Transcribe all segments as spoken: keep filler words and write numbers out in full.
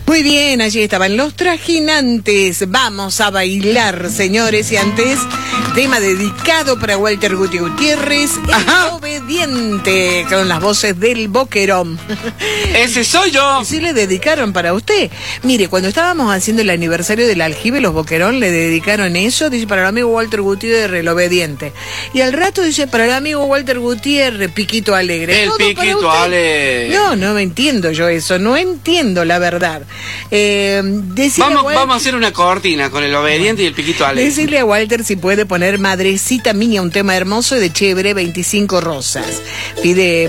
Muy bien, allí estaban los trajinantes. Vamos a bailar, señores. Y antes, tema dedicado para Walter Guti Gutiérrez, El Obediente, con las voces del Boquerón. ¡Ese soy yo! Sí le dedicaron para usted. Mire, cuando estábamos haciendo el aniversario del aljibe, los Boquerón le dedicaron eso. Dice, para el amigo Walter Gutiérrez, El Obediente. Y al rato dice, para el amigo Walter Gutiérrez, Piquito Alegre. El Piquito Alegre. No, no me entiendo yo eso. No entiendo la verdad. Eh, vamos, Walter, vamos a hacer una cortina con El Obediente y el Piquito Alegre. Decirle a Walter si puede poner Madrecita Mía, un tema hermoso de Chévere, veinticinco rosas. Pide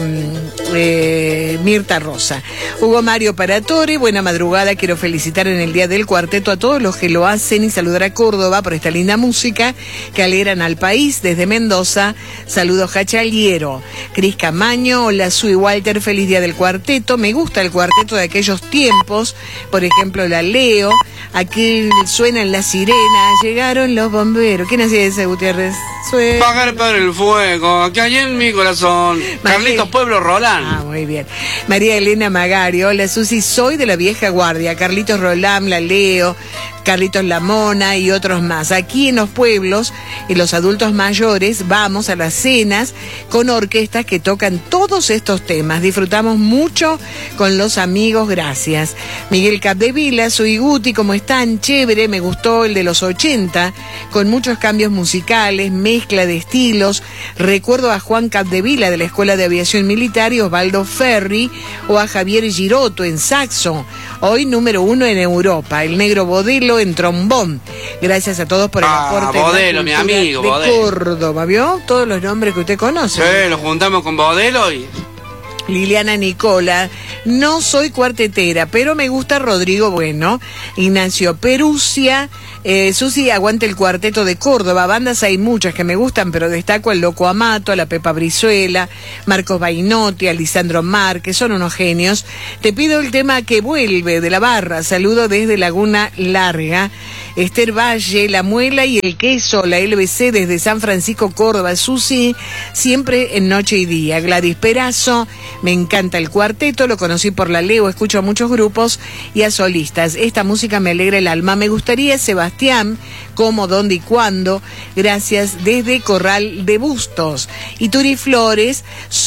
eh, Mirta Rosa. Hugo Mario Paratore, buena madrugada. Quiero felicitar en el Día del Cuarteto a todos los que lo hacen y saludar a Córdoba por esta linda música que alegran al país. Desde Mendoza, saludos Jachaliero. Cris Camaño, hola, soy Walter, feliz Día del Cuarteto. Me gusta el cuarteto de aquellos tiempos. Por ejemplo, la leo. Aquí suenan las sirenas. Llegaron los bomberos. ¿Quién hacía ese, Gutiérrez? Suena. Pagar para el fuego, que hay en mi corazón. María... Carlitos Pueblo Roland. Ah, muy bien. María Elena Magario. Hola, Susi, soy de la vieja guardia. Carlitos Roland, la leo. Carlitos La Mona y otros más. Aquí en los pueblos, y los adultos mayores, vamos a las cenas con orquestas que tocan todos estos temas. Disfrutamos mucho con los amigos, gracias. Miguel Capdevila, soy Guti, ¿cómo están? Chévere, me gustó el de los ochenta, con muchos cambios musicales, mezcla de estilos. Recuerdo a Juan Capdevila de la Escuela de Aviación Militar y Osvaldo Ferri, o a Javier Giroto en saxo, hoy número uno en Europa. El Negro Bodelo en trombón. Gracias a todos por el ah, aporte Bodelo, mi amigo, de Bodelo. Córdoba, ¿vio? Todos los nombres que usted conoce. Sí, lo juntamos con Bodelo y... Liliana Nicola, no soy cuartetera, pero me gusta Rodrigo Bueno. Ignacio Perusia, eh, Susi, aguante el cuarteto de Córdoba. Bandas hay muchas que me gustan, pero destaco el Loco Amato, a la Pepa Brizuela, Marcos Bainotti, a Lisandro Márquez, son unos genios. Te pido el tema Que Vuelve, de La Barra. Saludo desde Laguna Larga. Esther Valle, La Muela y el Queso, la L B C desde San Francisco, Córdoba. Susi, siempre en noche y día. Gladys Perazo, me encanta el cuarteto, lo conocí por la Leo, escucho a muchos grupos y a solistas. Esta música me alegra el alma. Me gustaría Sebastián, Cómo, Dónde y Cuándo. Gracias, desde Corral de Bustos. Y Turi Flores,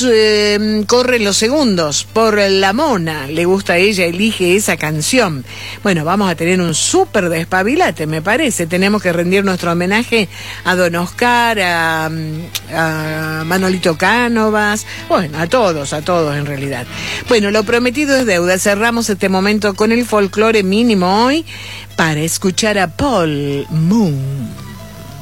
eh, corren los segundos por La Mona. Le gusta a ella, elige esa canción. Bueno, vamos a tener un súper despabilate, me parece. Tenemos que rendir nuestro homenaje a Don Oscar, a, a Manolito Cánovas, bueno, a todos, a todos en realidad. Bueno, lo prometido es deuda. Cerramos este momento con el folclore mínimo hoy para escuchar a Paul Moon.